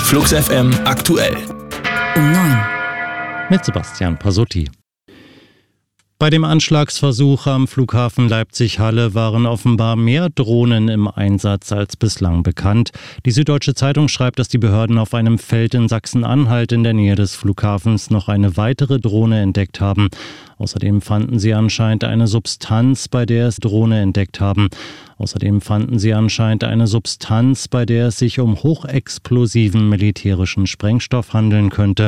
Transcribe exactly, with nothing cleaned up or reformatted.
Flux F M aktuell. Um neun. Mit Sebastian Pasotti. Bei dem Anschlagsversuch am Flughafen Leipzig-Halle waren offenbar mehr Drohnen im Einsatz als bislang bekannt. Die Süddeutsche Zeitung schreibt, dass die Behörden auf einem Feld in Sachsen-Anhalt in der Nähe des Flughafens noch eine weitere Drohne entdeckt haben. Außerdem fanden sie anscheinend eine Substanz, bei der es Drohne entdeckt haben. Außerdem fanden sie anscheinend eine Substanz, bei der es sich um hochexplosiven militärischen Sprengstoff handeln könnte.